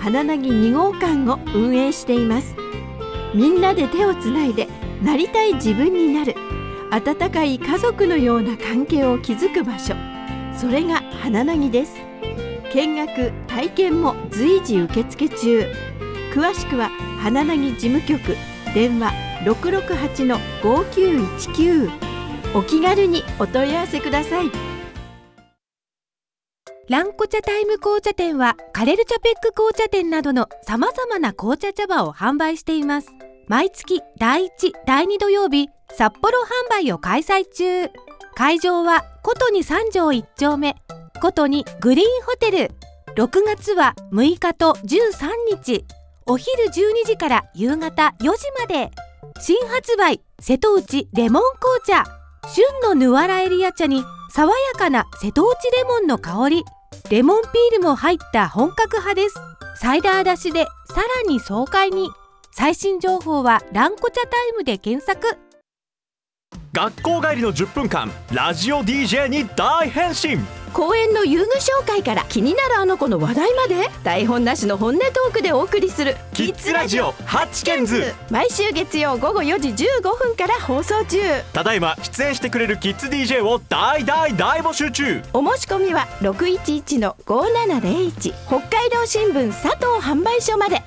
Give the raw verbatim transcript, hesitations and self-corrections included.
花凪に号館を運営しています。みんなで手をつないでなりたい自分になる、温かい家族のような関係を築く場所、それが花凪です。見学体験も随時受付中。詳しくは花凪事務局電話 ろくろくはちのごきゅういちきゅう、お気軽にお問い合わせください。 ランコ茶タイム紅茶店はカレルチャペック紅茶店などのさまざまな紅茶茶葉を販売しています。毎月だいいち、だいに土曜日、札幌販売を開催中。会場はことに三条一丁目、ことにグリーンホテル。ろくがつはむいかとじゅうさんにち、お昼じゅうにじから夕方よじまで。新発売瀬戸内レモン紅茶。旬のヌワラエリア茶に爽やかな瀬戸内レモンの香り、レモンピールも入った本格派です。サイダー出しでさらに爽快に。最新情報はランコ茶タイムで検索。 学校帰りのじゅっぷんかん、ラジオ ディージェー に大変身。 公園の遊具紹介から気になるあの子の話題まで、台本なしの本音トークでお送りするキッズラジオハチケンズ。 毎週月曜午後よじじゅうごふんから放送中。 ただいま出演してくれるキッズ ディージェー を大大大募集中。 お申し込みはろくいちいちのごーななぜろいち、北海道新聞佐藤販売所まで。